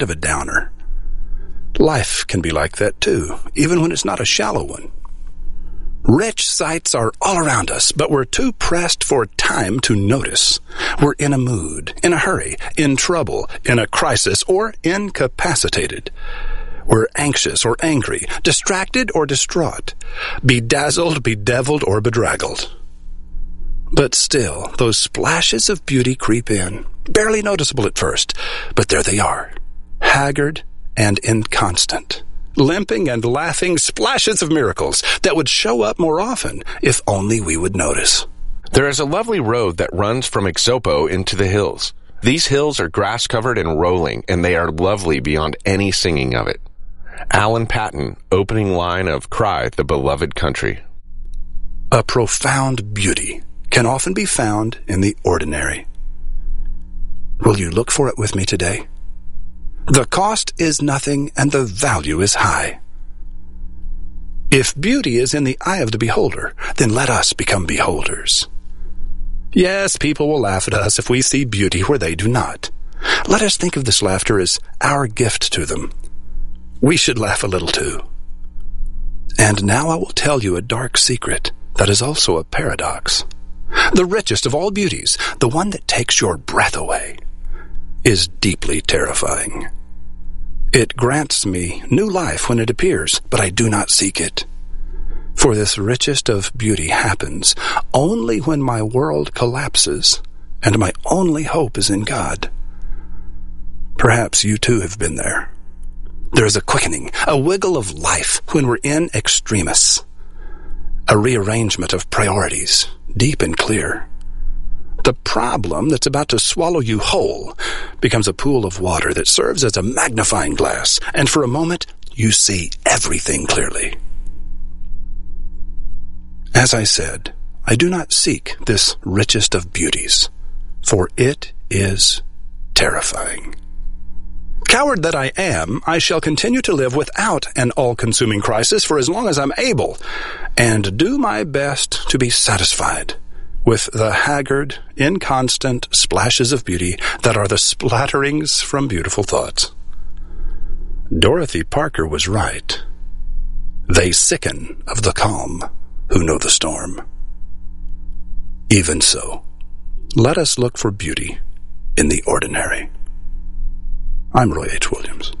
of a downer. Life can be like that too, even when it's not a shallow one. Rich sights are all around us, but we're too pressed for time to notice. We're in a mood, in a hurry, in trouble, in a crisis, or incapacitated. We're anxious or angry, distracted or distraught, bedazzled, bedeviled, or bedraggled. But still, those splashes of beauty creep in, barely noticeable at first, but there they are, haggard and inconstant, limping and laughing splashes of miracles that would show up more often if only we would notice. There is a lovely road that runs from Ixopo into the hills. These hills are grass-covered and rolling, and they are lovely beyond any singing of it. Alan Paton, opening line of Cry, the Beloved Country. A profound beauty can often be found in the ordinary. Will you look for it with me today? The cost is nothing and the value is high. If beauty is in the eye of the beholder, then let us become beholders. Yes, people will laugh at us if we see beauty where they do not. Let us think of this laughter as our gift to them. We should laugh a little too. And now I will tell you a dark secret that is also a paradox. The richest of all beauties, the one that takes your breath away, is deeply terrifying. It grants me new life when it appears, but I do not seek it. For this richest of beauty happens only when my world collapses and my only hope is in God. Perhaps you too have been there. There is a quickening, a wiggle of life when we're in extremis, a rearrangement of priorities, deep and clear. The problem that's about to swallow you whole becomes a pool of water that serves as a magnifying glass, and for a moment you see everything clearly. As I said, I do not seek this richest of beauties, for it is terrifying. Coward that I am, I shall continue to live without an all-consuming crisis for as long as I'm able, and do my best to be satisfied with the haggard, inconstant splashes of beauty that are the splatterings from beautiful thoughts. Dorothy Parker was right. They sicken of the calm who know the storm. Even so, let us look for beauty in the ordinary. I'm Roy H. Williams.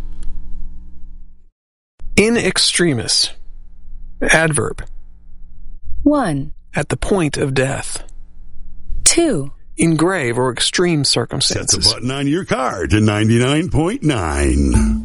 In extremis. Adverb. 1. At the point of death. 2. In grave or extreme circumstances. Set the button on your car to 99.9.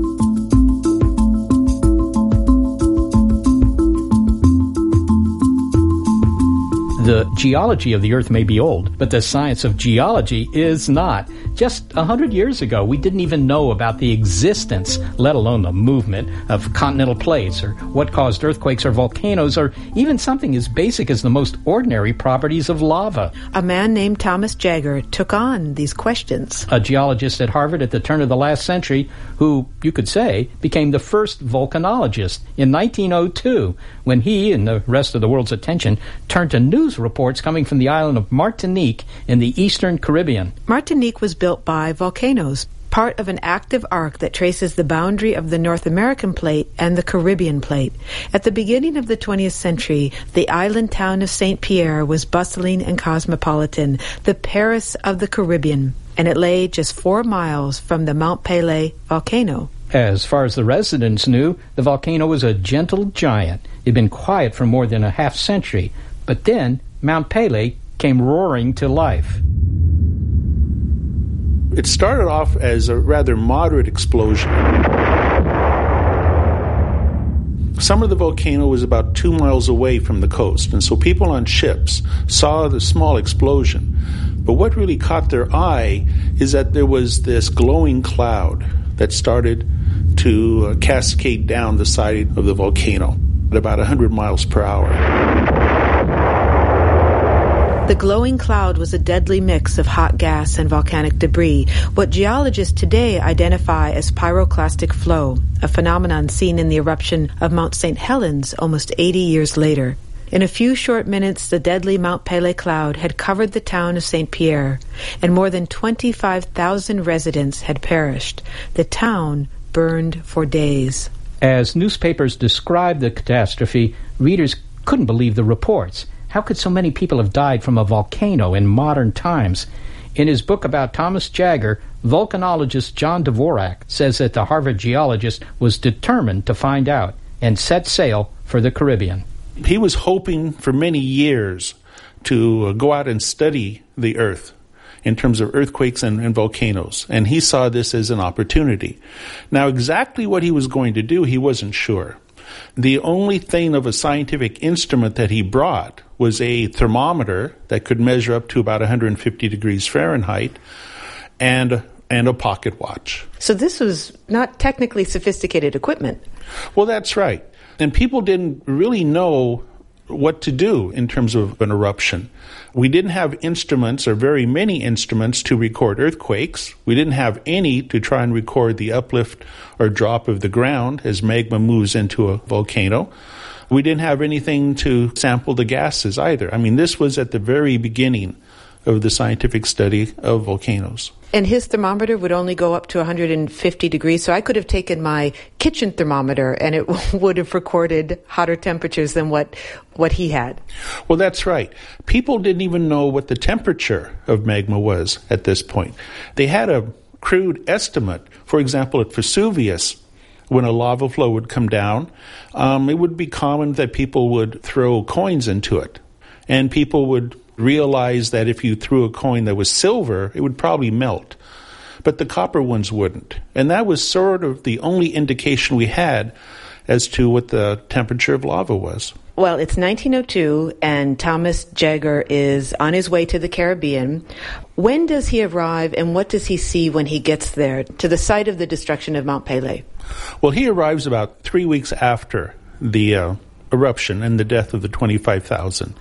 The geology of the Earth may be old, but the science of geology is not. Just 100 years ago, we didn't even know about the existence, let alone the movement, of continental plates, or what caused earthquakes or volcanoes, or even something as basic as the most ordinary properties of lava. A man named Thomas Jagger took on these questions. A geologist at Harvard at the turn of the last century who, you could say, became the first volcanologist in 1902, when he and the rest of the world's attention turned to news reports coming from the island of Martinique in the eastern Caribbean. Martinique was built by volcanoes, part of an active arc that traces the boundary of the North American plate and the Caribbean plate. At the beginning of the 20th century, the island town of St. Pierre was bustling and cosmopolitan, the Paris of the Caribbean, and it lay just 4 miles from the Mount Pelée volcano. As far as the residents knew, the volcano was a gentle giant. It had been quiet for more than a half century, but then Mount Pelée came roaring to life. It started off as a rather moderate explosion. Some of the volcano was about 2 miles away from the coast, and so people on ships saw the small explosion. But what really caught their eye is that there was this glowing cloud that started to cascade down the side of the volcano at about 100 miles per hour. The glowing cloud was a deadly mix of hot gas and volcanic debris, what geologists today identify as pyroclastic flow, a phenomenon seen in the eruption of Mount St. Helens almost 80 years later. In a few short minutes, the deadly Mount Pelée cloud had covered the town of St. Pierre, and more than 25,000 residents had perished. The town burned for days. As newspapers described the catastrophe, readers couldn't believe the reports. How could so many people have died from a volcano in modern times? In his book about Thomas Jagger, volcanologist John Dvorak says that the Harvard geologist was determined to find out and set sail for the Caribbean. He was hoping for many years to go out and study the Earth in terms of earthquakes and volcanoes, and he saw this as an opportunity. Now, exactly what he was going to do, he wasn't sure. The only thing of a scientific instrument that he brought was a thermometer that could measure up to about 150 degrees Fahrenheit and a pocket watch. So this was not technically sophisticated equipment. Well, that's right. And people didn't really know what to do in terms of an eruption. We didn't have instruments, or very many instruments, to record earthquakes. We didn't have any to try and record the uplift or drop of the ground as magma moves into a volcano. We didn't have anything to sample the gases either. I mean, this was at the very beginning of the scientific study of volcanoes. And his thermometer would only go up to 150 degrees, so I could have taken my kitchen thermometer and it would have recorded hotter temperatures than what he had. Well, that's right. People didn't even know what the temperature of magma was at this point. They had a crude estimate. For example, at Vesuvius, when a lava flow would come down, it would be common that people would throw coins into it, and people would realize that if you threw a coin that was silver, it would probably melt. But the copper ones wouldn't. And that was sort of the only indication we had as to what the temperature of lava was. Well, it's 1902, and Thomas Jagger is on his way to the Caribbean. When does he arrive, and what does he see when he gets there, to the site of the destruction of Mount Pelée? Well, he arrives about 3 weeks after the eruption and the death of the 25,000.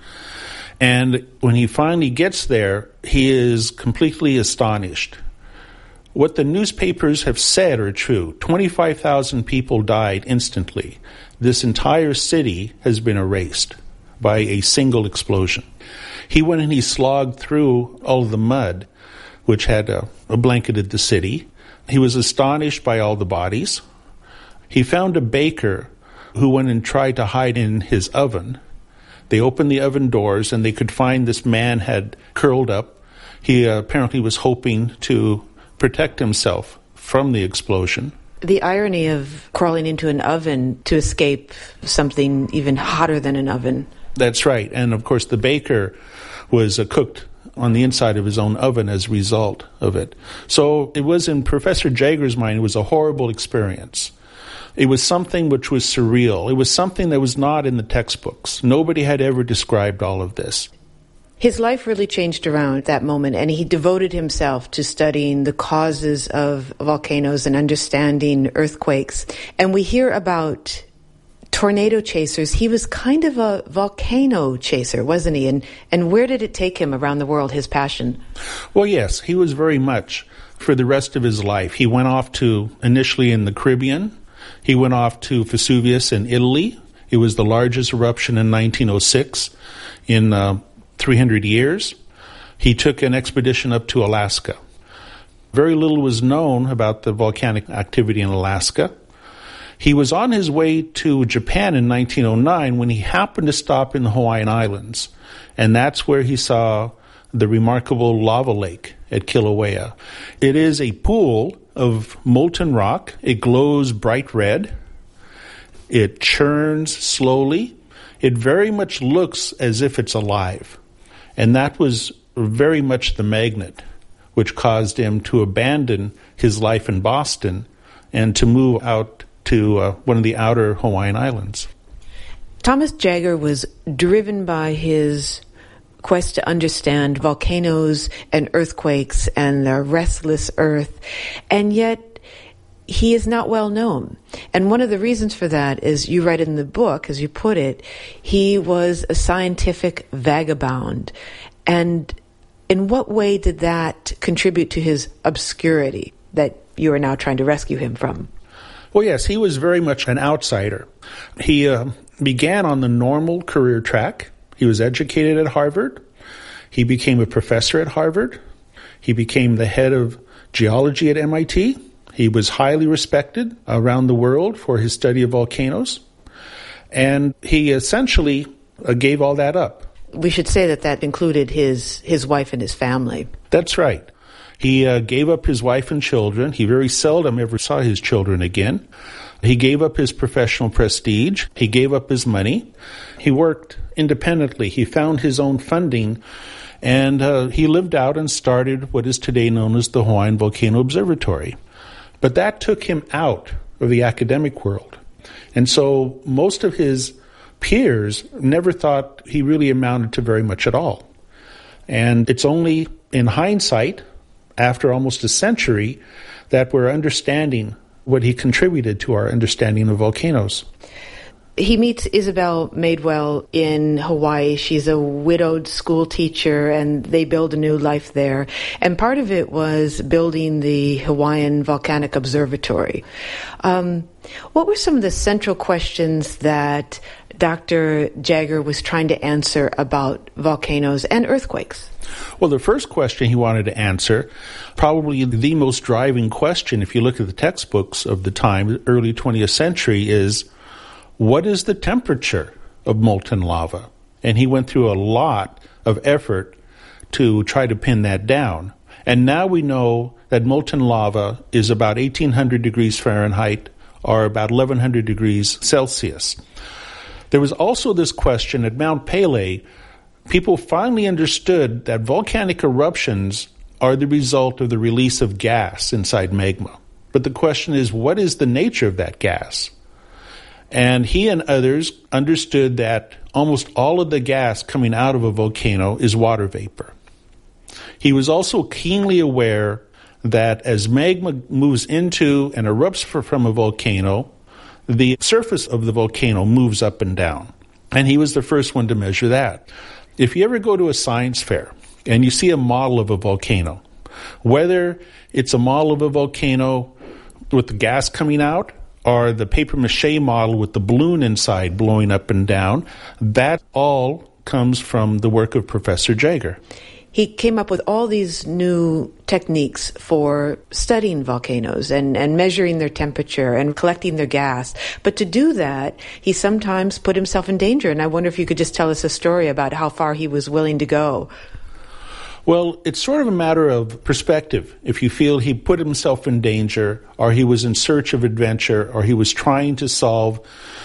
And when he finally gets there, he is completely astonished. What the newspapers have said are true. 25,000 people died instantly. This entire city has been erased by a single explosion. He went and he slogged through all of the mud, which had blanketed the city. He was astonished by all the bodies. He found a baker who went and tried to hide in his oven. They opened the oven doors, and they could find this man had curled up. He apparently was hoping to protect himself from the explosion. The irony of crawling into an oven to escape something even hotter than an oven. That's right. And, of course, the baker was cooked on the inside of his own oven as a result of it. So it was, in Professor Jagger's mind, it was a horrible experience. It was something which was surreal. It was something that was not in the textbooks. Nobody had ever described all of this. His life really changed around at that moment, and he devoted himself to studying the causes of volcanoes and understanding earthquakes. And we hear about tornado chasers. He was kind of a volcano chaser, wasn't he? And where did it take him around the world, his passion? Well, yes, he was very much for the rest of his life. He went off to, initially in the Caribbean, he went off to Vesuvius in Italy. It was the largest eruption in 1906 in 300 years. He took an expedition up to Alaska. Very little was known about the volcanic activity in Alaska. He was on his way to Japan in 1909 when he happened to stop in the Hawaiian Islands, and that's where he saw the remarkable lava lake at Kilauea. It is a pool of molten rock. It glows bright red. It churns slowly. It very much looks as if it's alive. And that was very much the magnet which caused him to abandon his life in Boston and to move out to one of the outer Hawaiian Islands. Thomas Jagger was driven by his quest to understand volcanoes and earthquakes and the restless earth, and yet he is not well known. And one of the reasons for that is, you write in the book, as you put it, he was a scientific vagabond. And in what way did that contribute to his obscurity that you are now trying to rescue him from? Well, yes, he was very much an outsider. He began on the normal career track. He was educated at Harvard. He became a professor at Harvard. He became the head of geology at MIT. He was highly respected around the world for his study of volcanoes. And he essentially gave all that up. We should say that included his wife and his family. That's right. He gave up his wife and children. He very seldom ever saw his children again. He gave up his professional prestige. He gave up his money. He worked independently. He found his own funding, and he lived out and started what is today known as the Hawaiian Volcano Observatory. But that took him out of the academic world. And so most of his peers never thought he really amounted to very much at all. And it's only in hindsight, after almost a century, that we're understanding what he contributed to our understanding of volcanoes. He meets Isabel Madewell in Hawaii. She's a widowed school teacher, and they build a new life there. And part of it was building the Hawaiian Volcanic Observatory. What were some of the central questions that Dr. Jagger was trying to answer about volcanoes and earthquakes? Well, the first question he wanted to answer, probably the most driving question if you look at the textbooks of the time, the early 20th century, is what is the temperature of molten lava? And he went through a lot of effort to try to pin that down. And now we know that molten lava is about 1,800 degrees Fahrenheit or about 1,100 degrees Celsius. There was also this question at Mount Pelee. People finally understood that volcanic eruptions are the result of the release of gas inside magma. But the question is, what is the nature of that gas? And he and others understood that almost all of the gas coming out of a volcano is water vapor. He was also keenly aware that as magma moves into and erupts from a volcano, the surface of the volcano moves up and down. And he was the first one to measure that. If you ever go to a science fair and you see a model of a volcano, whether it's a model of a volcano with the gas coming out or the papier-mâché model with the balloon inside blowing up and down, that all comes from the work of Professor Jagger. He came up with all these new techniques for studying volcanoes and measuring their temperature and collecting their gas. But to do that, he sometimes put himself in danger. And I wonder if you could just tell us a story about how far he was willing to go. Well, it's sort of a matter of perspective. If you feel he put himself in danger, or he was in search of adventure, or he was trying to solve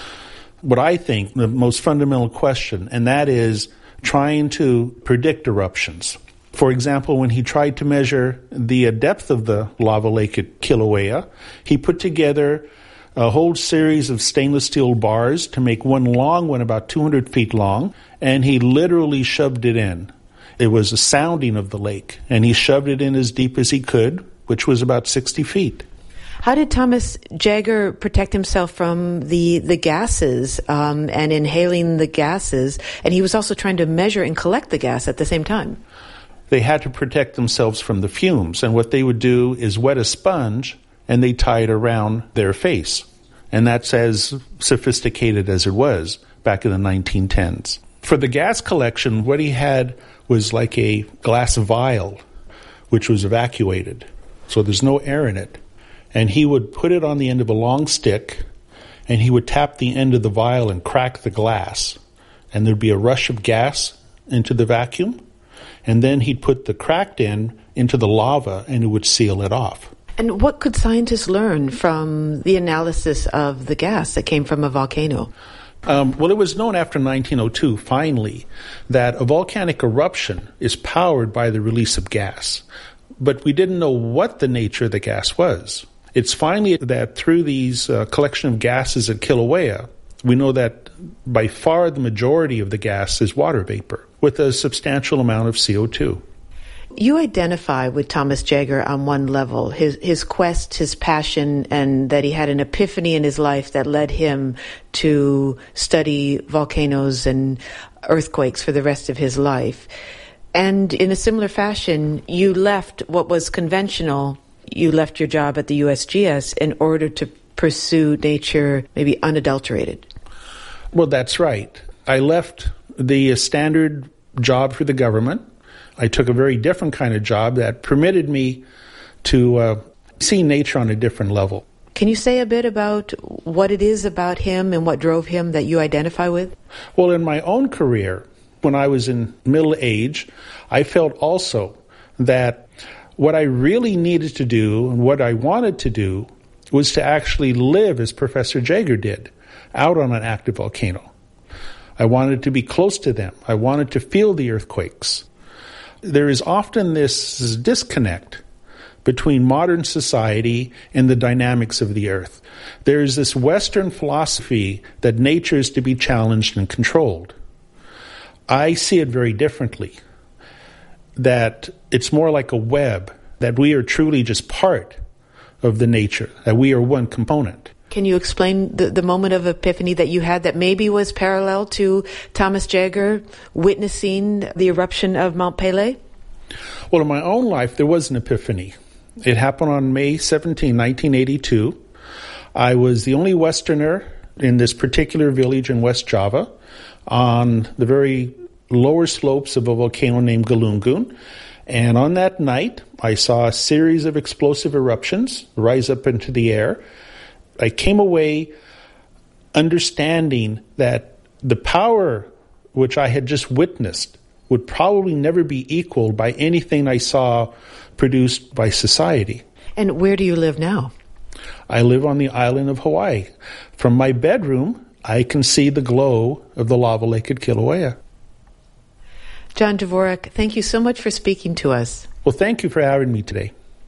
what I think the most fundamental question, and that is trying to predict eruptions. For example, when he tried to measure the depth of the lava lake at Kilauea, he put together a whole series of stainless steel bars to make one long one about 200 feet long, and he literally shoved it in. It was a sounding of the lake, and he shoved it in as deep as he could, which was about 60 feet. How did Thomas Jagger protect himself from the gases and inhaling the gases? And he was also trying to measure and collect the gas at the same time. They had to protect themselves from the fumes, and what they would do is wet a sponge, and they tie it around their face. And that's as sophisticated as it was back in the 1910s. For the gas collection, what he had was like a glass vial, which was evacuated. So there's no air in it. And he would put it on the end of a long stick, and he would tap the end of the vial and crack the glass. And there'd be a rush of gas into the vacuum, and then he'd put the cracked end into the lava, and it would seal it off. And what could scientists learn from the analysis of the gas that came from a volcano? Well, it was known after 1902, finally, that a volcanic eruption is powered by the release of gas. But we didn't know what the nature of the gas was. It's finally that through these collection of gases at Kilauea, we know that by far the majority of the gas is water vapor, with a substantial amount of CO2. You identify with Thomas Jagger on one level, his quest, his passion, and that he had an epiphany in his life that led him to study volcanoes and earthquakes for the rest of his life. And in a similar fashion, you left what was conventional. You left your job at the USGS in order to pursue nature maybe unadulterated. Well, that's right. I left the standard job for the government. I took a very different kind of job that permitted me to see nature on a different level. Can you say a bit about what it is about him and what drove him that you identify with? Well, in my own career, when I was in middle age, I felt also that what I really needed to do and what I wanted to do was to actually live as Professor Jaeger did, out on an active volcano. I wanted to be close to them. I wanted to feel the earthquakes. There is often this disconnect between modern society and the dynamics of the earth. There is this Western philosophy that nature is to be challenged and controlled. I see it very differently, that it's more like a web, that we are truly just part of the nature, that we are one component. Can you explain the moment of epiphany that you had that maybe was parallel to Thomas Jaeger witnessing the eruption of Mount Pelée? Well, in my own life, there was an epiphany. It happened on May 17, 1982. I was the only Westerner in this particular village in West Java on the very lower slopes of a volcano named Galungun. And on that night, I saw a series of explosive eruptions rise up into the air. I came away understanding that the power which I had just witnessed would probably never be equaled by anything I saw produced by society. And where do you live now? I live on the island of Hawaii. From my bedroom, I can see the glow of the lava lake at Kilauea. John Dvorak, thank you so much for speaking to us. Well, thank you for having me today.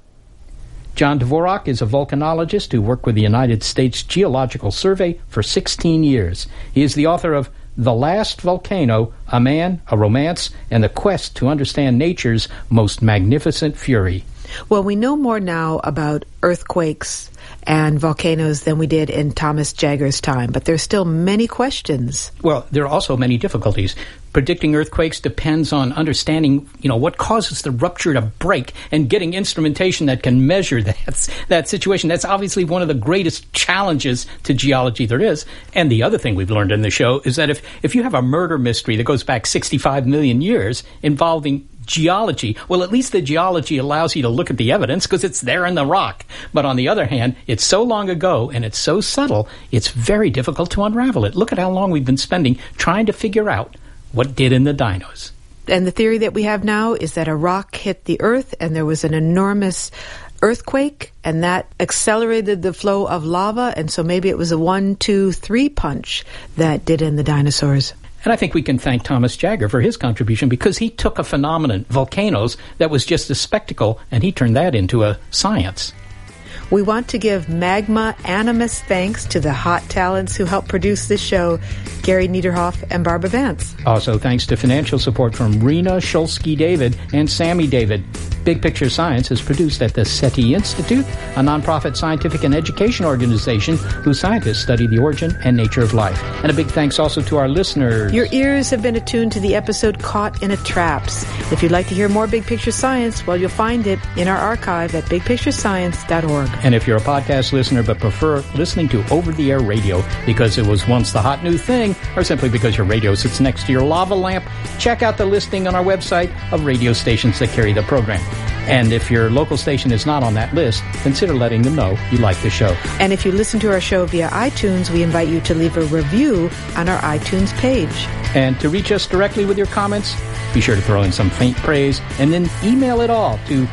John Dvorak is a volcanologist who worked with the United States Geological Survey for 16 years. He is the author of The Last Volcano, A Man, a Romance, and the Quest to Understand Nature's Most Magnificent Fury. Well, we know more now about earthquakes and volcanoes than we did in Thomas Jaeger's time, but there's still many questions. Well, there are also many difficulties. Predicting earthquakes depends on understanding, what causes the rupture to break and getting instrumentation that can measure that situation. That's obviously one of the greatest challenges to geology there is. And the other thing we've learned in the show is that if you have a murder mystery that goes back 65 million years involving geology, well, at least the geology allows you to look at the evidence because it's there in the rock. But on the other hand, it's so long ago and it's so subtle, it's very difficult to unravel it. Look at how long we've been spending trying to figure out what did in the dinos. And the theory that we have now is that a rock hit the earth and there was an enormous earthquake and that accelerated the flow of lava, and so maybe it was a 1, 2, 3 punch that did in the dinosaurs. And I think we can thank Thomas Jaeger for his contribution because he took a phenomenon, volcanoes, that was just a spectacle, and he turned that into a science. We want to give magma animus thanks to the hot talents who helped produce this show, Gary Niederhoff and Barbara Vance. Also thanks to financial support from Rena Shulsky-David and Sammy David. Big Picture Science is produced at the SETI Institute, a nonprofit scientific and education organization whose scientists study the origin and nature of life. And a big thanks also to our listeners. Your ears have been attuned to the episode Caught in a Traps. If you'd like to hear more Big Picture Science, well, you'll find it in our archive at bigpicturescience.org. And if you're a podcast listener but prefer listening to over-the-air radio because it was once the hot new thing, or simply because your radio sits next to your lava lamp, check out the listing on our website of radio stations that carry the program. And if your local station is not on that list, consider letting them know you like the show. And if you listen to our show via iTunes, we invite you to leave a review on our iTunes page. And to reach us directly with your comments, be sure to throw in some faint praise and then email it all to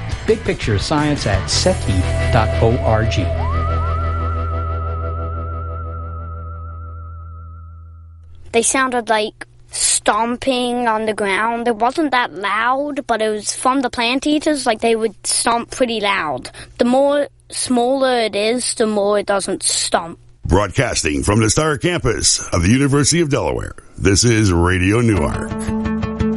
bigpicturescience@seti.org. They sounded like stomping on the ground. It wasn't that loud, but it was from the plant eaters, like they would stomp pretty loud. The more smaller it is, the more it doesn't stomp. Broadcasting from the Star Campus of the University of Delaware, this is Radio Newark.